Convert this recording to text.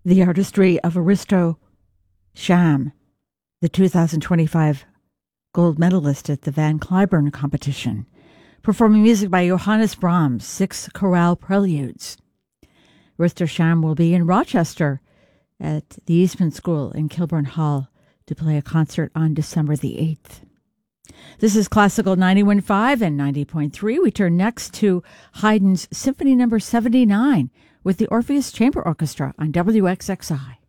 The artistry of Aristo Sham, the 2025 gold medalist at the Van Cliburn competition, performing music by Johannes Brahms, 6 chorale preludes. Aristo Sham will be in Rochester at the Eastman School in Kilburn Hall to play a concert on December the 8th. This is Classical 91.5 and 90.3. We turn next to Haydn's Symphony No. 79 with the Orpheus Chamber Orchestra on WXXI.